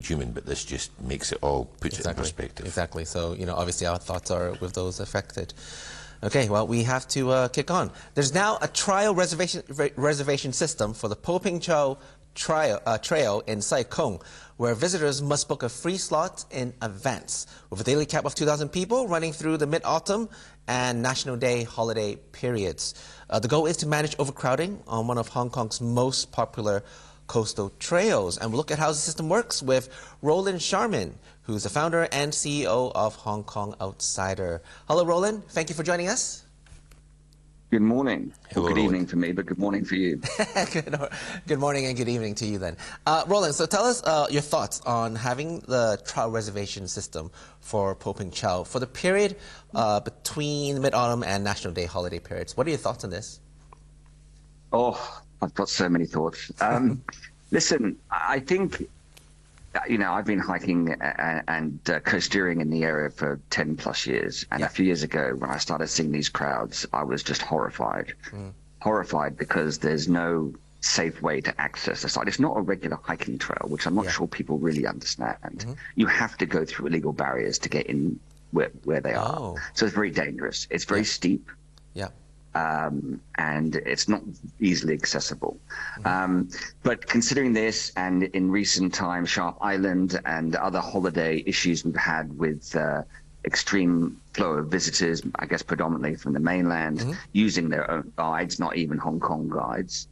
human, but this just makes it all, puts it in perspective. Exactly. So, obviously our thoughts are with those affected. Okay, well, we have to kick on. There's now a trial reservation system for the Popeng Chau Trail in Sai Kung, where visitors must book a free slot in advance, with a daily cap of 2,000 people running through the Mid-Autumn and National Day holiday periods. The goal is to manage overcrowding on one of Hong Kong's most popular coastal trails. And we'll look at how the system works with Roland Sharman, who's the founder and CEO of Hong Kong Outsider. Hello, Roland. Thank you for joining us. Good morning. Hello, good Roland. evening for me, but good morning for you. Good morning and good evening to you then. Roland, so tell us your thoughts on having the trial reservation system for Popeng Chau for the period between Mid-Autumn and National Day holiday periods. What are your thoughts on this? Oh, I've got so many thoughts. Listen, I think, I've been hiking and coasteering in the area for 10 plus years. And a few years ago, when I started seeing these crowds, I was just horrified. Horrified because there's no safe way to access the site. It's not a regular hiking trail, which I'm not sure people really understand. You have to go through illegal barriers to get in where they are. So it's very dangerous. It's very steep. Yeah. And it's not easily accessible. But considering this, and in recent times, Sharp Island and other holiday issues we've had with extreme flow of visitors, I guess predominantly from the mainland, using their own guides, not even Hong Kong guides,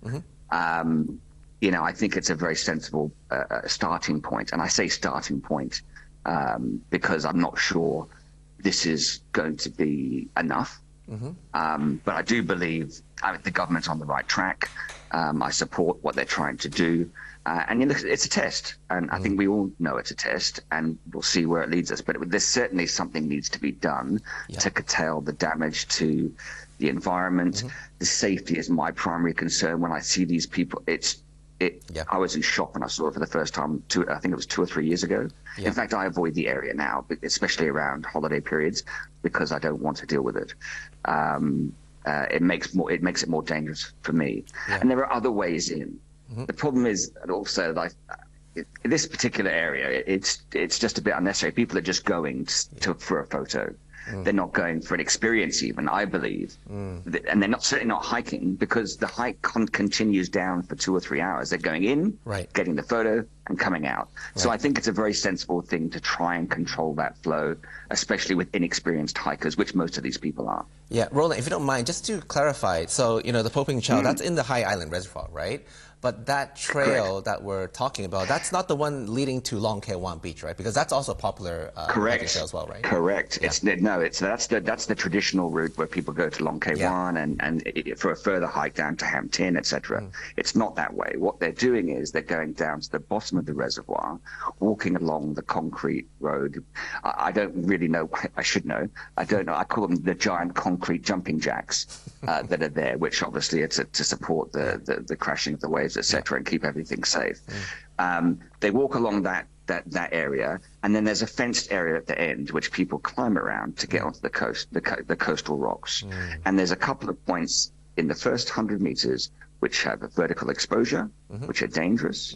I think it's a very sensible starting point. And I say starting point because I'm not sure this is going to be enough. But I do believe the government's on the right track. I support what they're trying to do. And it's a test. And I think we all know it's a test, and we'll see where it leads us. But there's certainly something needs to be done to curtail the damage to the environment. The safety is my primary concern. When I see these people, I was in shock when I saw it for the first time, I think it was 2 or 3 years ago. In fact, I avoid the area now, especially around holiday periods, because I don't want to deal with it. It makes it more dangerous for me. And there are other ways in. The problem is also, like, in this particular area, it's just a bit unnecessary. People are just going for a photo. They're not going for an experience even, I believe. And they're certainly not hiking, because the hike continues down for 2 or 3 hours. They're going in, getting the photo, and coming out. So I think it's a very sensible thing to try and control that flow, especially with inexperienced hikers, which most of these people are. Yeah, Roland, if you don't mind, just to clarify, so, the Popeng Chau, that's in the High Island Reservoir, right? But that trail that we're talking about, that's not the one leading to Long Kea Wan Beach, right? Because that's also a popular hiking trail as well, right? Correct. That's the traditional route where people go to Long Kea Wan and for a further hike down to Ham Tin, etc. It's not that way. What they're doing is they're going down to the bottom of the reservoir, walking along the concrete road. I don't really know. I should know. I don't know. I call them the giant concrete jumping jacks that are there, which obviously it's to support the crashing of the waves, etc., and keep everything safe. They walk along that area, and then there's a fenced area at the end which people climb around to get onto the coast, the coastal rocks. And there's a couple of points in the first 100 meters which have a vertical exposure, which are dangerous.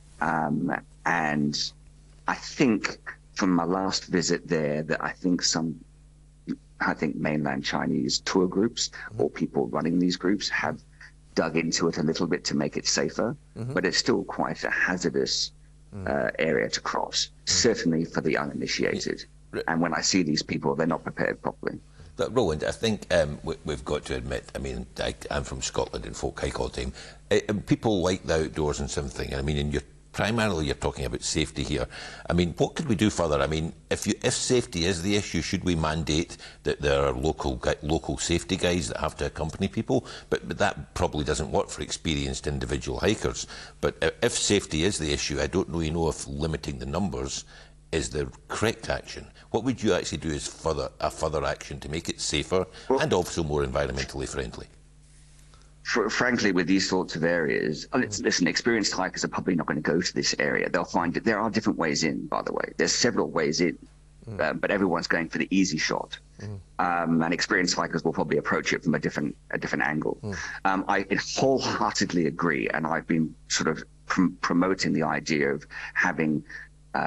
And I think from my last visit there that I think mainland Chinese tour groups or people running these groups have dug into it a little bit to make it safer, but it's still quite a hazardous area to cross, certainly for the uninitiated. And when I see these people, they're not prepared properly. But Roland, I think we've got to admit, I'm from Scotland and folk hike all the time. People like the outdoors and something, and primarily you're talking about safety here. What could we do further? If safety is the issue, should we mandate that there are local safety guys that have to accompany people? But that probably doesn't work for experienced individual hikers. But if safety is the issue, I don't really know if limiting the numbers is the correct action. What would you actually do as further action to make it safer and also more environmentally friendly? Frankly, with these sorts of areas, listen, experienced hikers are probably not going to go to this area. They'll find that there are different ways in, by the way. There's several ways in, but everyone's going for the easy shot. And experienced hikers will probably approach it from a different angle. I wholeheartedly agree, and I've been sort of promoting the idea of having